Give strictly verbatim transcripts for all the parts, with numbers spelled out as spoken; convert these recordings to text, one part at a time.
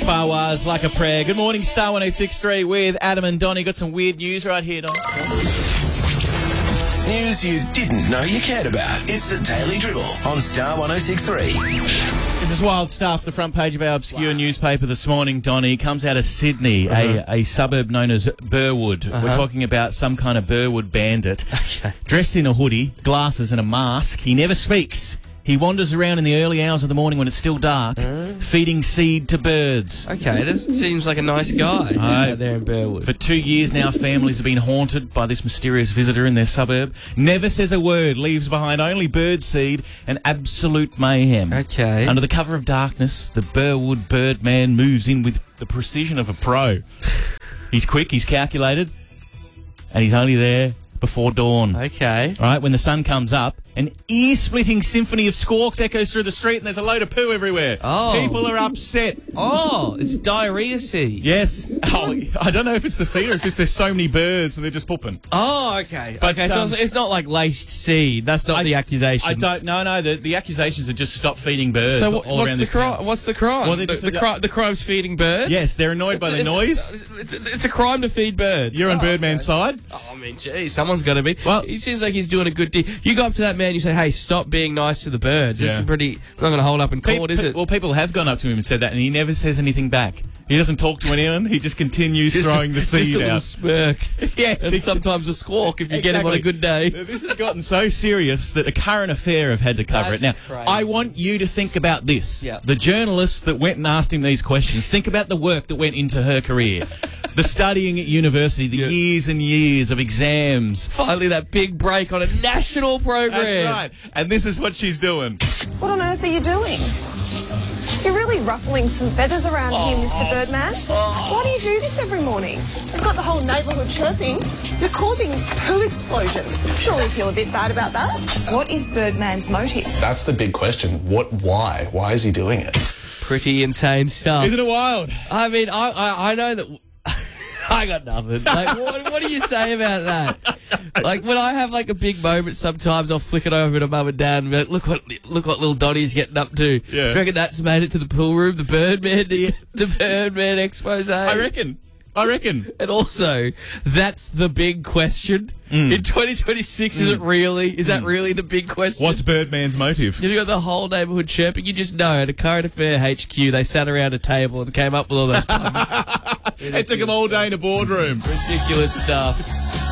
Fawaz, Like a Prayer. Good morning, Star one oh six point three with Adam and Donnie. Got some weird news right here, Don. News you didn't know you cared about. It's the Daily Dribble on Star one oh six point three. This is wild stuff. The front page of our obscure wow. newspaper this morning, Donnie, comes out of Sydney, uh-huh. a, a suburb known as Burwood. Uh-huh. We're talking about some kind of Burwood bandit. Okay. Dressed in a hoodie, glasses and a mask. He never speaks. He wanders around in the early hours of the morning when it's still dark, uh, feeding seed to birds. Okay, this seems like a nice guy uh, out there in Burwood. For two years now, families have been haunted by this mysterious visitor in their suburb. Never says a word, leaves behind only bird seed and absolute mayhem. Okay. Under the cover of darkness, the Burwood Birdman moves in with the precision of a pro. He's quick, he's calculated, and he's only there before dawn. Okay. All right, when the sun comes up, an ear-splitting symphony of squawks echoes through the street and there's a load of poo everywhere. Oh. People are upset. Oh, it's diarrhea seed. Yes. Oh, I don't know if it's the seed or it's just there's so many birds and they're just pooping. Oh, okay. But, okay, um, so it's not like laced seed. That's not I, the accusations. I don't, no, no, the, the accusations are just stop feeding birds so all what's around the this crime? town. What's the crime? Well, the, just, the, uh, cri the crime's feeding birds? Yes, they're annoyed by the it's, noise. It's, it's a crime to feed birds. You're on oh, Birdman's okay. side? Oh, I mean, gee, someone's got to be. Well, he seems like he's doing a good deed. You go up to that man, you say, hey, stop being nice to the birds. Yeah. This is pretty... not going to hold up in court, Pe is it? Well, people have gone up to him and said that, and he never says anything back. He doesn't talk to anyone. He just continues just throwing a, the seed just a out. little smirk. Yes. And sometimes a squawk if you exactly. get him on a good day. This has gotten so serious that a current affair have had to cover That's it. Now, crazy. I want you to think about this. Yeah. The journalist that went and asked him these questions, think about the work that went into her career. The studying at university, the yeah. years and years of exams. Finally, that big break on a national program. That's right. And this is what she's doing. What on earth are you doing? You're really ruffling some feathers around oh, here, Mister Birdman. Oh. Why do you do this every morning? You've got the whole neighbourhood chirping. You're causing poo explosions. Surely you feel a bit bad about that. What is Birdman's motive? That's the big question. What? Why? Why is he doing it? Pretty insane stuff. Isn't it wild? I mean, I I, I know that... I got nothing. Like, what, what do you say about that? Like, when I have, like, a big moment, sometimes I'll flick it over to Mum and Dad and be like, look what, look what little Donnie's getting up to. Yeah. Do you reckon that's made it to the pool room, the Birdman, the, the Birdman expose? I reckon. I reckon. And also, that's the big question. Mm. In twenty twenty-six, mm. is it really? Is that mm. really the big question? What's Birdman's motive? You've got the whole neighbourhood chirping. You just know, at a current affair H Q, they sat around a table and came up with all those puns. It took them all day in a boardroom. Ridiculous stuff.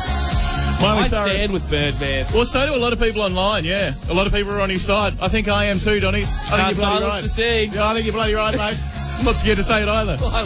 Miley I Cyrus. stand with Birdman. Well, so do a lot of people online, yeah. A lot of people are on his side. I think I am too, Donnie. I think Can't you're bloody silence right. the sea. Yeah, I think you're bloody right, mate. I'm not scared to say it either. Well, I